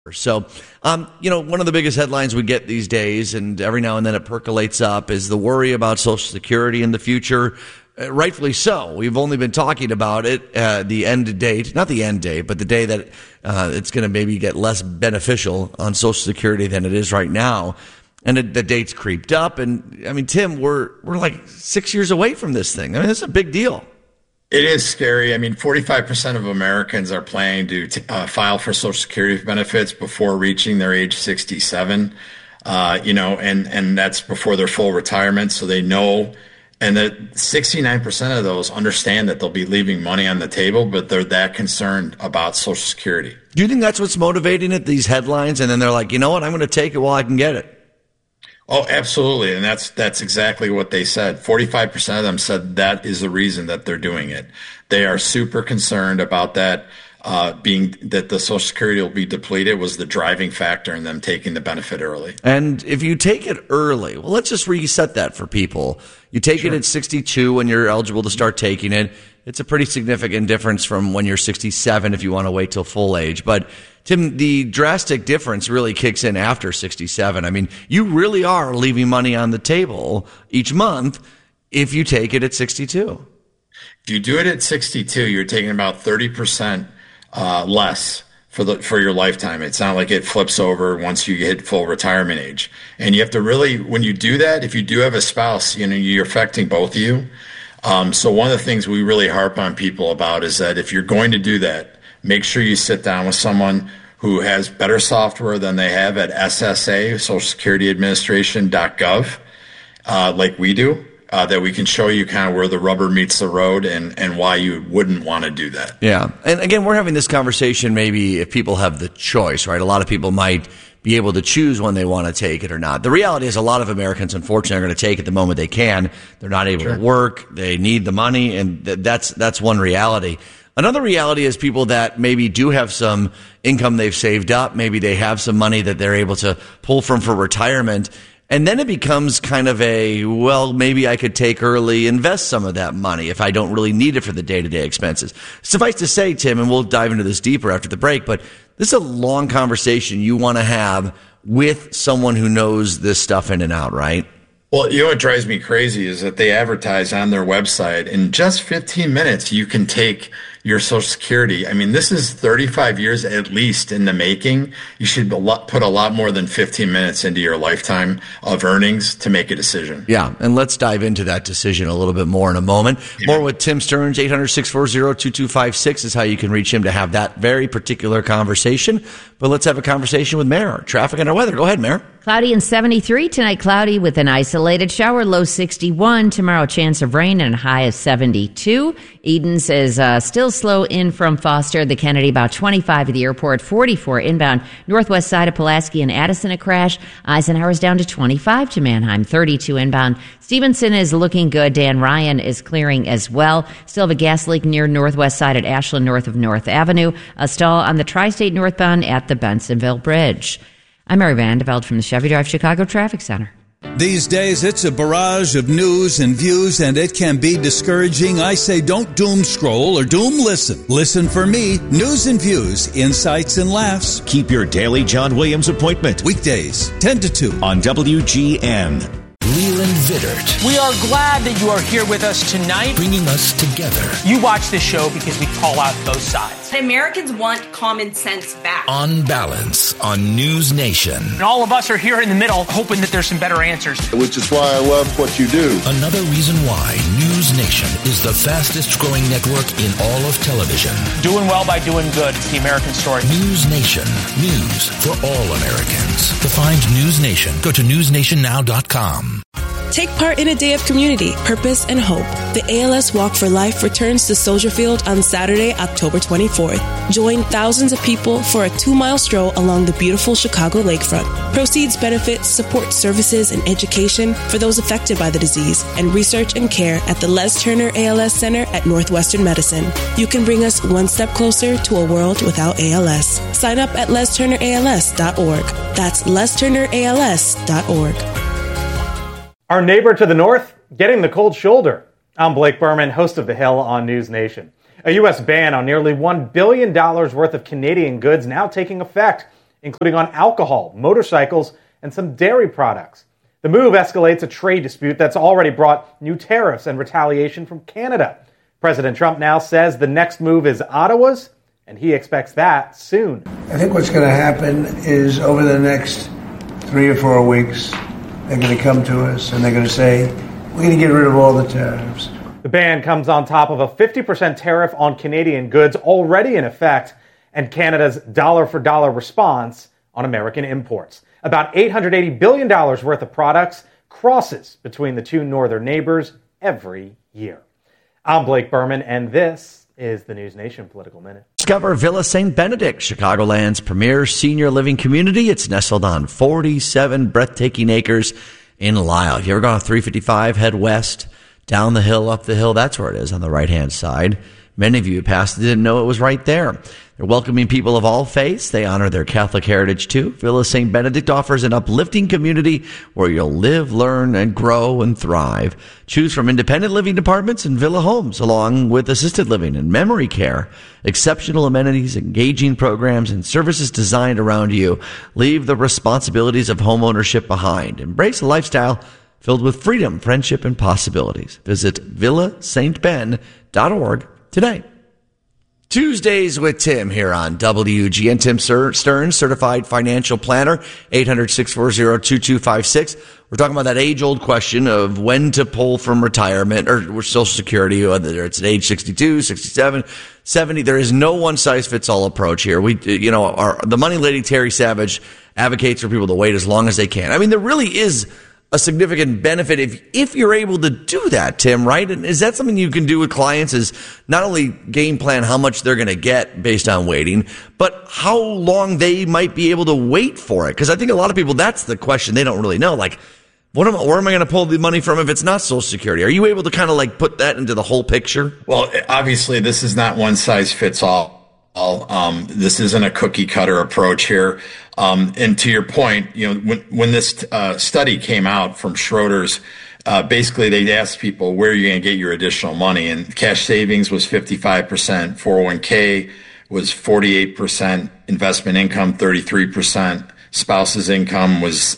So, one of the biggest headlines we get these days, and every now and then it percolates up, is the worry about Social Security in the future. Rightfully so. We've only been talking about it, the end date, not the end date, but the day that it's going to maybe get less beneficial on Social Security than it is right now. And the date's creeped up. And I mean, Tim, we're like 6 years away from this thing. I mean, it's a big deal. It is scary. I mean, 45% of Americans are planning to file for Social Security benefits before reaching their age 67, and that's before their full retirement. So they know, and that 69% of those understand that they'll be leaving money on the table, but they're that concerned about Social Security. Do you think that's what's motivating it, these headlines? And then they're like, you know what, I'm going to take it while I can get it. Oh, absolutely. And that's exactly what they said. 45% of them said that is the reason that they're doing it. They are super concerned about that, being that the Social Security will be depleted was the driving factor in them taking the benefit early. And if you take it early, well, let's just reset that for people. You take it at 62 when you're eligible to start taking it. It's a pretty significant difference from when you're 67 if you want to wait till full age. But Tim, the drastic difference really kicks in after 67. I mean, you really are leaving money on the table each month if you take it at 62. If you do it at 62, you're taking about 30% less for your lifetime. It's not like it flips over once you hit full retirement age. And you have to really, when you do that, if you do have a spouse, you're affecting both of you. So one of the things we really harp on people about is that if you're going to do that, make sure you sit down with someone who has better software than they have at SSA, Social Security Administration.gov, like we do, that we can show you kind of where the rubber meets the road and why you wouldn't want to do that. Yeah. And again, we're having this conversation maybe if people have the choice, right? A lot of people might be able to choose when they want to take it or not. The reality is a lot of Americans, unfortunately, are going to take it the moment they can. They're not able to work. They need the money. And that's one reality. Another reality is people that maybe do have some income they've saved up. Maybe they have some money that they're able to pull from for retirement. And then it becomes kind of maybe I could take early, invest some of that money if I don't really need it for the day-to-day expenses. Suffice to say, Tim, and we'll dive into this deeper after the break, but this is a long conversation you want to have with someone who knows this stuff in and out, right? Well, what drives me crazy is that they advertise on their website in just 15 minutes you can take your Social Security. I mean, this is 35 years at least in the making. You should put a lot more than 15 minutes into your lifetime of earnings to make a decision. Yeah, and let's dive into that decision a little bit more in a moment. Yeah. More with Tim Stearns. 800-640-2256 is how you can reach him to have that very particular conversation. But let's have a conversation with Mare. Traffic and our weather. Go ahead, Mare. Cloudy and 73. Tonight, cloudy with an isolated shower. Low 61. Tomorrow, chance of rain and a high of 72. Eden says still slow in from Foster. The Kennedy, about 25 at the airport. 44 inbound. Northwest side of Pulaski and Addison, a crash. Eisenhower's down to 25 to Manheim. 32 inbound. Stevenson is looking good. Dan Ryan is clearing as well. Still have a gas leak near northwest side at Ashland, north of North Avenue. A stall on the Tri-State northbound at the Bensonville Bridge. I'm Mary Vandeveld from the Chevy Drive Chicago Traffic Center. These days, it's a barrage of news and views, and it can be discouraging. I say don't doom scroll or doom listen. Listen for me. News and views, insights and laughs. Keep your daily John Williams appointment. Weekdays, 10 to 2. On WGN. Leland Vittert. We are glad that you are here with us tonight. Bringing us together. You watch this show because we call out both sides. Americans want common sense back. On Balance on News Nation. And all of us are here in the middle hoping that there's some better answers. Which is why I love what you do. Another reason why News Nation is the fastest growing network in all of television. Doing well by doing good. It's the American story. News Nation. News for all Americans. To find News Nation, go to newsnation.now.com. Take part in a day of community, purpose, and hope. The ALS Walk for Life returns to Soldier Field on Saturday, October 24th. Join thousands of people for a 2-mile stroll along the beautiful Chicago lakefront. Proceeds benefit support services and education for those affected by the disease and research and care at the Les Turner ALS Center at Northwestern Medicine. You can bring us one step closer to a world without ALS. Sign up at lesturnерals.org. That's lesturnерals.org. Our neighbor to the north, getting the cold shoulder. I'm Blake Berman, host of The Hill on News Nation. A U.S. ban on nearly $1 billion worth of Canadian goods now taking effect. including on alcohol, motorcycles, and some dairy products. The move escalates a trade dispute that's already brought new tariffs and retaliation from Canada. President Trump now says the next move is Ottawa's, and he expects that soon. I think what's going to happen is over the next 3 or 4 weeks, they're going to come to us and they're going to say, we're going to get rid of all the tariffs. The ban comes on top of a 50% tariff on Canadian goods already in effect and Canada's dollar-for-dollar response on American imports. About $880 billion worth of products crosses between the two northern neighbors every year. I'm Blake Berman, and this is the News Nation Political Minute. Discover Villa St. Benedict, Chicagoland's premier senior living community. It's nestled on 47 breathtaking acres in Lisle. If you ever gone to 355, head west, down the hill, up the hill, that's where it is on the right-hand side. Many of you passed and didn't know it was right there. They're welcoming people of all faiths. They honor their Catholic heritage, too. Villa St. Benedict offers an uplifting community where you'll live, learn, and grow and thrive. Choose from independent living departments and villa homes, along with assisted living and memory care. Exceptional amenities, engaging programs, and services designed around you. Leave the responsibilities of homeownership behind. Embrace a lifestyle filled with freedom, friendship, and possibilities. Visit villastben.org today. Tuesdays with Tim here on WGN. Tim Stearns, certified financial planner, 800-640-2256. We're talking about that age-old question of when to pull from retirement or Social Security, whether it's at age 62, 67, 70. There is no one-size-fits-all approach here. The money lady, Terry Savage, advocates for people to wait as long as they can. I mean, there really is a significant benefit if you're able to do that, Tim, right? And is that something you can do with clients, is not only game plan how much they're going to get based on waiting, but how long they might be able to wait for it? Because I think a lot of people, that's the question they don't really know. Like, where am I going to pull the money from if it's not Social Security? Are you able to kind of like put that into the whole picture? Well, obviously, this is not one size fits all. This isn't a cookie cutter approach here. And to your point, when this study came out from Schroders, basically they asked people where you're going to get your additional money, and cash savings was 55%, 401k was 48%, investment income 33%, spouse's income was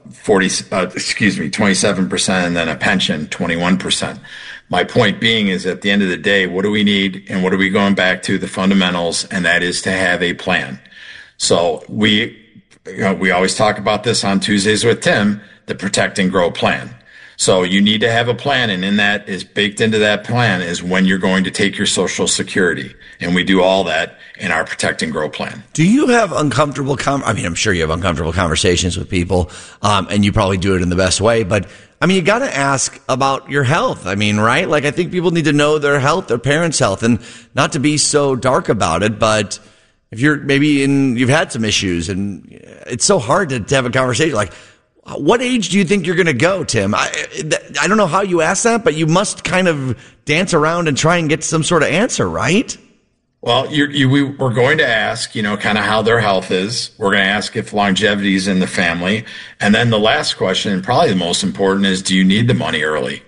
27%, and then a pension 21%. My point being is, at the end of the day, what do we need and what are we going back to? The fundamentals, and that is to have a plan. So we always talk about this on Tuesdays with Tim, the protect and grow plan. So you need to have a plan, and in that is baked into that plan is when you're going to take your Social Security. And we do all that in our protect and grow plan. Do you have uncomfortable I'm sure you have uncomfortable conversations with people, and you probably do it in the best way, but you got to ask about your health. Right? Like, I think people need to know their health, their parents' health, and not to be so dark about it, but if you're you've had some issues and it's so hard to have a conversation. Like, what age do you think you're going to go, Tim? I don't know how you ask that, but you must kind of dance around and try and get some sort of answer, right? Well, we're going to ask, kind of how their health is. We're going to ask if longevity is in the family. And then the last question, and probably the most important, is, do you need the money early?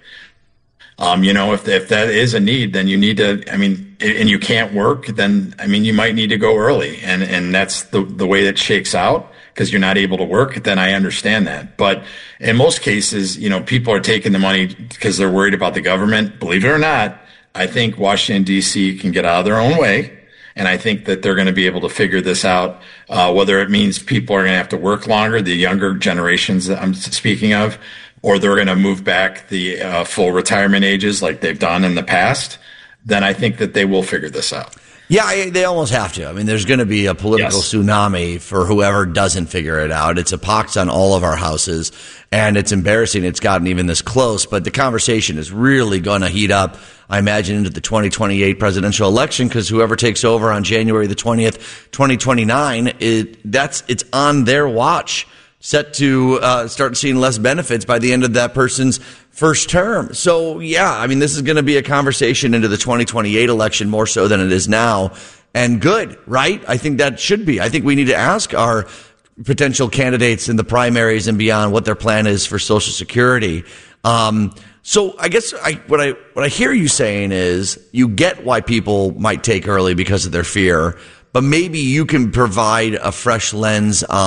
If that is a need, then you need to, and you can't work, then, you might need to go early. And that's the way that shakes out, because you're not able to work, then I understand that. But in most cases, people are taking the money because they're worried about the government. Believe it or not, I think Washington, D.C. can get out of their own way. And I think that they're going to be able to figure this out, whether it means people are going to have to work longer, the younger generations that I'm speaking of, or they're going to move back the full retirement ages like they've done in the past. Then I think that they will figure this out. Yeah, they almost have to. There's going to be a political tsunami for whoever doesn't figure it out. It's a pox on all of our houses, and it's embarrassing it's gotten even this close. But the conversation is really going to heat up, I imagine, into the 2028 presidential election, because whoever takes over on January the 20th, 2029, it's on their watch, set to start seeing less benefits by the end of that person's first term. So, yeah, this is going to be a conversation into the 2028 election more so than it is now. And good, right? I think that should be. I think we need to ask our potential candidates in the primaries and beyond what their plan is for Social Security. So I guess what I hear you saying is you get why people might take early because of their fear, but maybe you can provide a fresh lens on